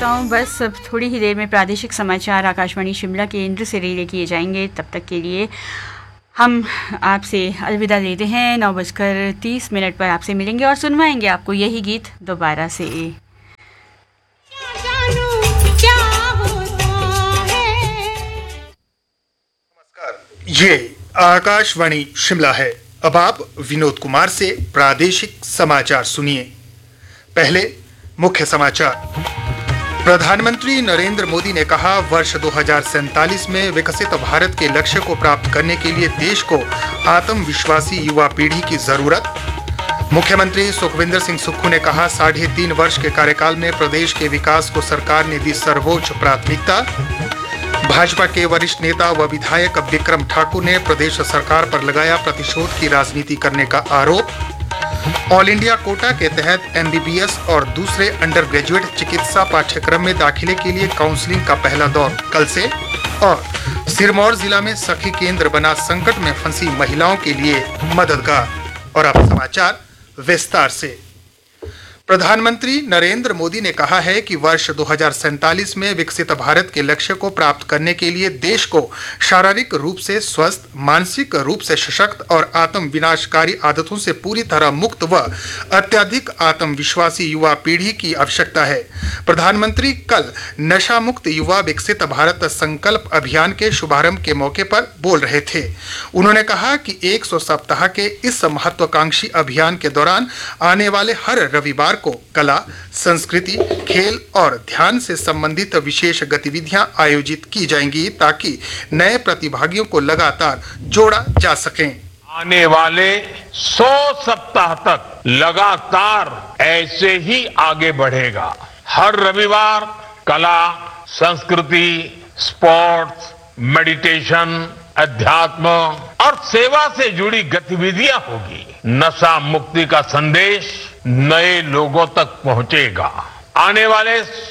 करता हूँ। बस अब थोड़ी ही देर में प्रादेशिक समाचार आकाशवाणी शिमला केंद्र से रिले किए जाएंगे। तब तक के लिए हम आपसे अलविदा लेते हैं। 9:30 पर आपसे मिलेंगे और सुनवाएंगे आपको यही गीत दोबारा से। ये आकाशवाणी शिमला है। अब आप विनोद कुमार से प्रादेशिक समाचार सुनिए। पहले मुख्य समाचार। प्रधानमंत्री नरेंद्र मोदी ने कहा, वर्ष 2047 में विकसित भारत के लक्ष्य को प्राप्त करने के लिए देश को आत्मविश्वासी युवा पीढ़ी की जरूरत। मुख्यमंत्री सुखविंदर सिंह सुक्खू ने कहा, 3.5 वर्ष के कार्यकाल में प्रदेश के विकास को सरकार ने दी सर्वोच्च प्राथमिकता। भाजपा के वरिष्ठ नेता व विधायक विक्रम ठाकुर ने प्रदेश सरकार पर लगाया प्रतिशोध की राजनीति करने का आरोप। ऑल इंडिया कोटा के तहत एमबीबीएस और दूसरे अंडर ग्रेजुएट चिकित्सा पाठ्यक्रम में दाखिले के लिए काउंसलिंग का पहला दौर कल से। और सिरमौर जिला में सखी केंद्र बना संकट में फंसी महिलाओं के लिए मददगार। और अब समाचार विस्तार से। प्रधानमंत्री नरेंद्र मोदी ने कहा है कि वर्ष 2047 में विकसित भारत के लक्ष्य को प्राप्त करने के लिए देश को शारीरिक रूप से स्वस्थ, मानसिक रूप से सशक्त और आत्म विनाशकारी आदतों से पूरी तरह मुक्त व अत्यधिक आत्मविश्वासी युवा पीढ़ी की आवश्यकता है। प्रधानमंत्री कल नशा मुक्त युवा विकसित भारत संकल्प अभियान के शुभारंभ के मौके पर बोल रहे थे। उन्होंने कहा कि 100 सप्ताह के इस महत्वाकांक्षी अभियान के दौरान आने वाले हर रविवार को कला, संस्कृति, खेल और ध्यान से संबंधित विशेष गतिविधियां आयोजित की जाएंगी ताकि नए प्रतिभागियों को लगातार जोड़ा जा सके। आने वाले 100 सप्ताह तक लगातार ऐसे ही आगे बढ़ेगा। हर रविवार कला, संस्कृति, स्पोर्ट्स, मेडिटेशन, अध्यात्म और सेवा से जुड़ी गतिविधियां होगी। नशा मुक्ति का संदेश नए लोगों तक पहुंचेगा। आने वाले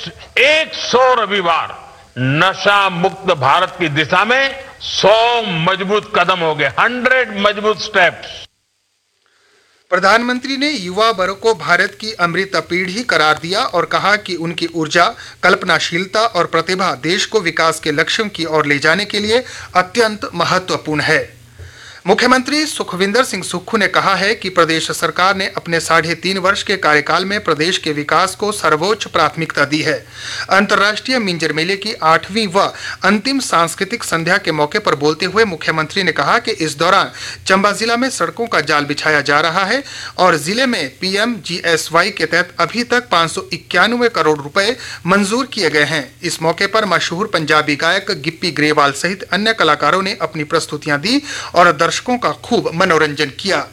100 रविवार नशा मुक्त भारत की दिशा में 100 मजबूत कदम हो गए, 100 मजबूत स्टेप्स। प्रधानमंत्री ने युवा वर्ग को भारत की अमृत पीढ़ी करार दिया और कहा कि उनकी ऊर्जा, कल्पनाशीलता और प्रतिभा देश को विकास के लक्ष्यों की ओर ले जाने के लिए अत्यंत महत्वपूर्ण है। मुख्यमंत्री सुखविंदर सिंह सुक्खू ने कहा है कि प्रदेश सरकार ने अपने 3.5 वर्ष के कार्यकाल में प्रदेश के विकास को सर्वोच्च प्राथमिकता दी है। अंतर्राष्ट्रीय मिंजर मेले की 8वीं व अंतिम सांस्कृतिक संध्या के मौके पर बोलते हुए मुख्यमंत्री ने कहा कि इस दौरान चंबा जिला में सड़कों का जाल बिछाया जा रहा है और जिले में PMGSY के तहत अभी तक 591 करोड़ रुपए मंजूर किए गए हैं। इस मौके पर मशहूर पंजाबी गायक गिप्पी ग्रेवाल सहित अन्य कलाकारों ने अपनी प्रस्तुतियां दी और दर्शकों का खूब मनोरंजन किया।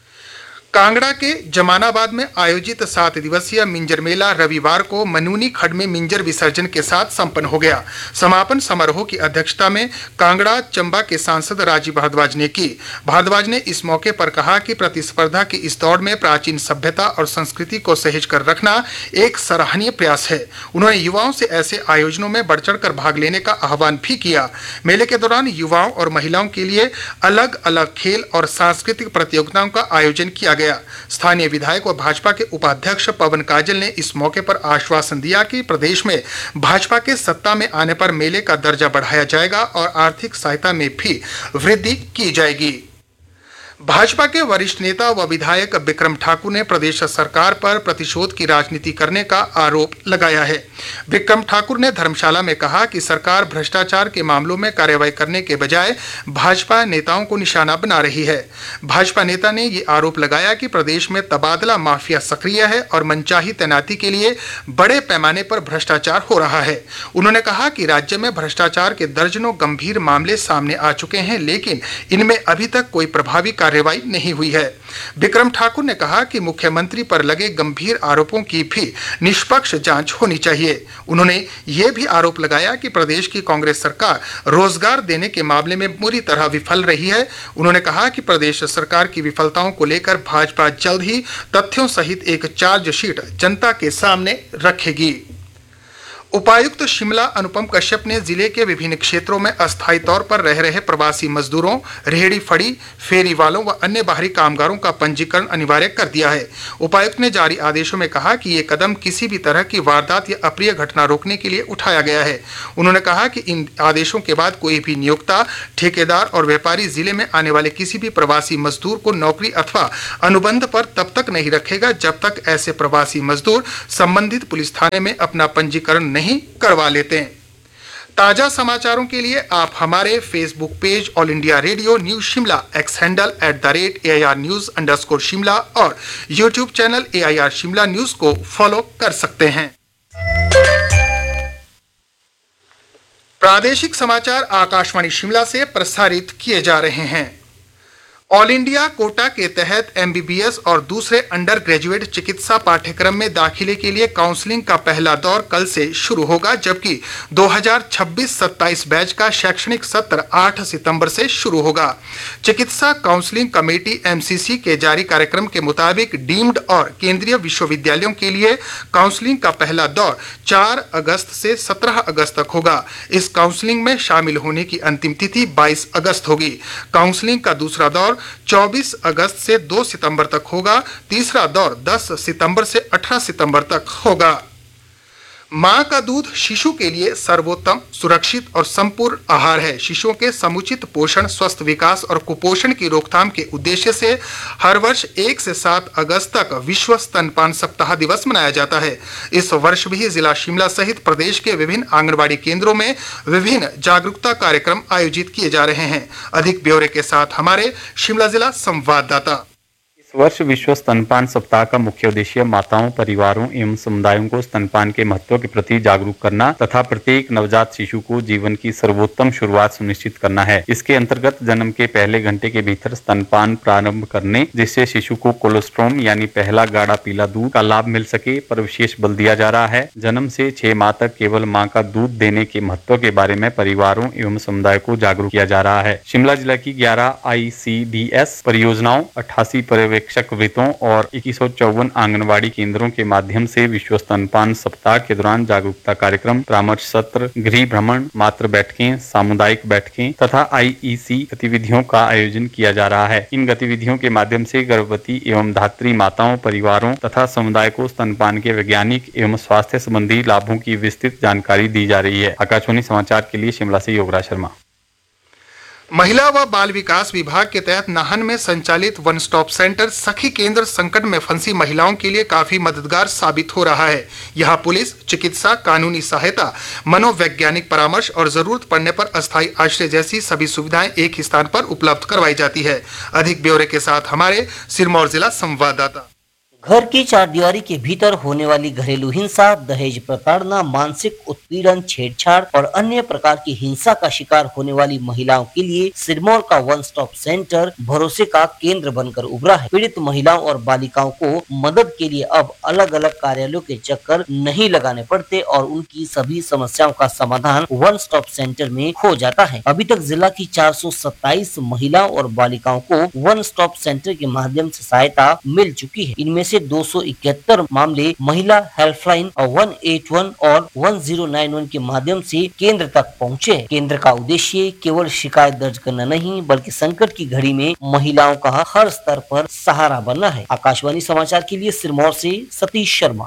कांगड़ा के जमानाबाद में आयोजित 7 दिवसीय मिंजर मेला रविवार को मनूनी खड्ड में मिंजर विसर्जन के साथ संपन्न हो गया। समापन समारोह की अध्यक्षता में कांगड़ा चंबा के सांसद राजीव भारद्वाज ने की। भारद्वाज ने इस मौके पर कहा कि प्रतिस्पर्धा की इस दौड़ में प्राचीन सभ्यता और संस्कृति को सहेज कर रखना एक सराहनीय प्रयास है। उन्होंने युवाओं से ऐसे आयोजनों में बढ़ चढ़ कर भाग लेने का आह्वान भी किया। मेले के दौरान युवाओं और महिलाओं के लिए अलग अलग खेल और सांस्कृतिक प्रतियोगिताओं का आयोजन किया गया। स्थानीय विधायक व भाजपा के उपाध्यक्ष पवन काजल ने इस मौके पर आश्वासन दिया कि प्रदेश में भाजपा के सत्ता में आने पर मेले का दर्जा बढ़ाया जाएगा और आर्थिक सहायता में भी वृद्धि की जाएगी। भाजपा के वरिष्ठ नेता व विधायक विक्रम ठाकुर ने प्रदेश सरकार पर प्रतिशोध की राजनीति करने का आरोप लगाया है। विक्रम ठाकुर ने धर्मशाला में कहा कि सरकार भ्रष्टाचार के मामलों में कार्रवाई करने के बजाय भाजपा नेताओं को निशाना बना रही है। भाजपा नेता ने ये आरोप लगाया कि प्रदेश में तबादला माफिया सक्रिय है और मनचाही तैनाती के लिए बड़े पैमाने पर भ्रष्टाचार हो रहा है। उन्होंने कहा कि राज्य में भ्रष्टाचार के दर्जनों गंभीर मामले सामने आ चुके हैं, लेकिन इनमें अभी तक कोई प्रभावी कार्रवाई नहीं हुई है। विक्रम ठाकुर ने कहा कि मुख्यमंत्री पर लगे गंभीर आरोपों की भी निष्पक्ष जांच होनी चाहिए। उन्होंने ये भी आरोप लगाया कि प्रदेश की कांग्रेस सरकार रोजगार देने के मामले में बुरी तरह विफल रही है। उन्होंने कहा कि प्रदेश सरकार की विफलताओं को लेकर भाजपा जल्द ही तथ्यों सहित एक चार्जशीट जनता के सामने रखेगी। उपायुक्त शिमला अनुपम कश्यप ने जिले के विभिन्न क्षेत्रों में अस्थायी तौर पर रह रहे प्रवासी मजदूरों, रेहड़ी फड़ी, फेरी वालों व अन्य बाहरी कामगारों का पंजीकरण अनिवार्य कर दिया है। उपायुक्त ने जारी आदेशों में कहा कि ये कदम किसी भी तरह की वारदात या अप्रिय घटना रोकने के लिए उठाया गया है। उन्होंने कहा कि इन आदेशों के बाद कोई भी नियोक्ता, ठेकेदार और व्यापारी जिले में आने वाले किसी भी प्रवासी मजदूर को नौकरी अथवा अनुबंध पर तब तक नहीं रखेगा जब तक ऐसे प्रवासी मजदूर संबंधित पुलिस थाने में अपना पंजीकरण नहीं करवा लेते हैं। ताजा समाचारों के लिए आप हमारे Facebook page all India radio news Shimla, x handle @AIR News_Shimla और YouTube channel AIR Shimla news को फॉलो कर सकते हैं। प्रादेशिक समाचार आकाशवाणी शिमला से प्रसारित किए जा रहे हैं। ऑल इंडिया कोटा के तहत MBBS और दूसरे अंडर ग्रेजुएट चिकित्सा पाठ्यक्रम में दाखिले के लिए काउंसलिंग का पहला दौर कल से शुरू होगा, जबकि 2026-27 बैच का शैक्षणिक सत्र 8 सितंबर से शुरू होगा। चिकित्सा काउंसलिंग कमेटी MCC के जारी कार्यक्रम के मुताबिक डीम्ड और केंद्रीय विश्वविद्यालयों के लिए काउंसलिंग का पहला दौर 4 अगस्त से 17 अगस्त तक होगा। इस काउंसलिंग में शामिल होने की अंतिम तिथि 22 अगस्त होगी। काउंसलिंग का दूसरा दौर 24 अगस्त से 2 सितंबर तक होगा। तीसरा दौर 10 सितंबर से 18 सितंबर तक होगा। मां का दूध शिशु के लिए सर्वोत्तम, सुरक्षित और संपूर्ण आहार है। शिशुओं के समुचित पोषण, स्वस्थ विकास और कुपोषण की रोकथाम के उद्देश्य से हर वर्ष 1 से 7 अगस्त तक विश्व स्तनपान सप्ताह दिवस मनाया जाता है। इस वर्ष भी जिला शिमला सहित प्रदेश के विभिन्न आंगनबाड़ी केंद्रों में विभिन्न जागरूकता कार्यक्रम आयोजित किए जा रहे हैं। अधिक ब्यौरे के साथ हमारे शिमला जिला संवाददाता। इस वर्ष विश्व स्तनपान सप्ताह का मुख्य उद्देश्य माताओं, परिवारों एवं समुदायों को स्तनपान के महत्व के प्रति जागरूक करना तथा प्रत्येक नवजात शिशु को जीवन की सर्वोत्तम शुरुआत सुनिश्चित करना है। इसके अंतर्गत जन्म के पहले घंटे के भीतर स्तनपान प्रारंभ करने, जिससे शिशु को कोलोस्ट्रोम यानी पहला गाढ़ा पीला दूध का लाभ मिल सके, पर विशेष बल दिया जा रहा है। जन्म से 6 माह तक केवल माँ का दूध देने के महत्व के बारे में परिवारों एवं समुदाय को जागरूक किया जा रहा है। शिमला जिला की 11 ICDS परियोजनाओं, 88 पर्यवेक्षक वृत्तों और 2154 आंगनबाड़ी केंद्रों के माध्यम से विश्व स्तनपान सप्ताह के दौरान जागरूकता कार्यक्रम, परामर्श सत्र, गृह भ्रमण, मातृ बैठकें, सामुदायिक बैठकें तथा IEC गतिविधियों का आयोजन किया जा रहा है। इन गतिविधियों के माध्यम से गर्भवती एवं धात्री माताओं, परिवारों तथा समुदाय को स्तनपान के वैज्ञानिक एवं स्वास्थ्य संबंधी लाभों की विस्तृत जानकारी दी जा रही है। आकाशवाणी समाचार के लिए शिमला से योगराज शर्मा। महिला व बाल विकास विभाग के तहत नाहन में संचालित वन स्टॉप सेंटर सखी केंद्र संकट में फंसी महिलाओं के लिए काफी मददगार साबित हो रहा है। यहां पुलिस, चिकित्सा, कानूनी सहायता, मनोवैज्ञानिक परामर्श और जरूरत पड़ने पर अस्थायी आश्रय जैसी सभी सुविधाएं एक ही स्थान पर उपलब्ध करवाई जाती है। अधिक ब्यौरे के साथ हमारे सिरमौर जिला संवाददाता। घर की चारदीवारी के भीतर होने वाली घरेलू हिंसा, दहेज प्रताड़ना, मानसिक उत्पीड़न, छेड़छाड़ और अन्य प्रकार की हिंसा का शिकार होने वाली महिलाओं के लिए सिरमौर का वन स्टॉप सेंटर भरोसे का केंद्र बनकर उभरा है। पीड़ित महिलाओं और बालिकाओं को मदद के लिए अब अलग अलग कार्यालयों के चक्कर नहीं लगाने पड़ते और उनकी सभी समस्याओं का समाधान वन स्टॉप सेंटर में हो जाता है। अभी तक जिला की 427 महिलाओं और बालिकाओं को वन स्टॉप सेंटर के माध्यम से सहायता मिल चुकी है। इनमें से 271 मामले महिला हेल्पलाइन 181 और 1091 के माध्यम से केंद्र तक पहुँचे। केंद्र का उद्देश्य केवल शिकायत दर्ज करना नहीं, बल्कि संकट की घड़ी में महिलाओं का हर स्तर पर सहारा बनना है। आकाशवाणी समाचार के लिए सिरमौर से सतीश शर्मा।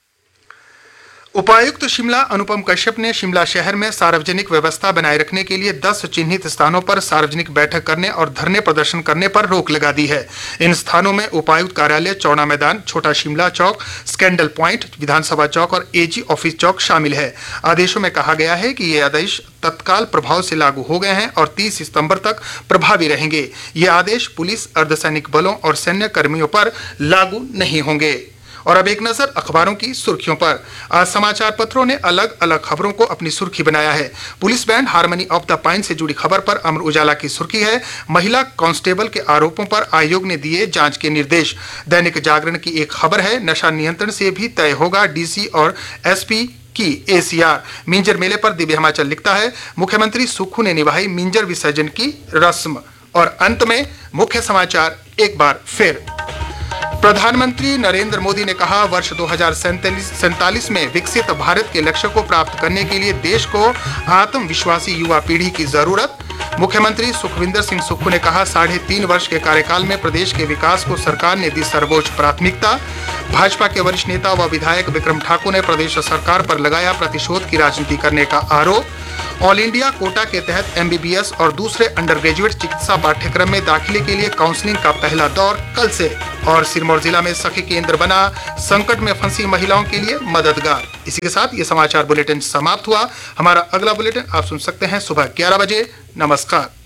उपायुक्त शिमला अनुपम कश्यप ने शिमला शहर में सार्वजनिक व्यवस्था बनाए रखने के लिए 10 चिन्हित स्थानों पर सार्वजनिक बैठक करने और धरने प्रदर्शन करने पर रोक लगा दी है। इन स्थानों में उपायुक्त कार्यालय, चौड़ा मैदान, छोटा शिमला चौक, स्कैंडल पॉइंट, विधानसभा चौक और AG ऑफिस चौक शामिल है। आदेशों में कहा गया है कि ये आदेश तत्काल प्रभाव से लागू हो गए हैं और 30 सितंबर तक प्रभावी रहेंगे। ये आदेश पुलिस, अर्धसैनिक बलों और सैन्य कर्मियों पर लागू नहीं होंगे। और अब एक नजर अखबारों की सुर्खियों पर। आज समाचार पत्रों ने अलग अलग खबरों को अपनी सुर्खी बनाया है। Police band harmony of the pine से जुड़ी खबर पर अमर उजाला की सुर्खी है, महिला कांस्टेबल के आरोपों पर आयोग ने दिए जांच के निर्देश। दैनिक जागरण की एक खबर है, नशा नियंत्रण से भी तय होगा DC और SP की ACR। मिंजर मेले पर दिव्य हिमाचल लिखता है, मुख्यमंत्री सुक्खू ने निभाई मिंजर विसर्जन की रस्म। और अंत में मुख्य समाचार एक बार फिर। प्रधानमंत्री नरेंद्र मोदी ने कहा, वर्ष 2047 में विकसित भारत के लक्ष्य को प्राप्त करने के लिए देश को आत्मविश्वासी युवा पीढ़ी की जरूरत। मुख्यमंत्री सुखविंदर सिंह सुक्खू ने कहा, 3.5 वर्ष के कार्यकाल में प्रदेश के विकास को सरकार ने दी सर्वोच्च प्राथमिकता। भाजपा के वरिष्ठ नेता व विधायक विक्रम ठाकुर ने प्रदेश सरकार पर लगाया प्रतिशोध की राजनीति करने का आरोप। ऑल इंडिया कोटा के तहत MBBS और दूसरे अंडर ग्रेजुएट चिकित्सा पाठ्यक्रम में दाखिले के लिए काउंसलिंग का पहला दौर कल से। और सिरमौर जिला में सखी केंद्र बना संकट में फंसी महिलाओं के लिए मददगार। इसी के साथ ये समाचार बुलेटिन समाप्त हुआ। हमारा अगला बुलेटिन आप सुन सकते हैं सुबह 11 बजे। नमस्कार।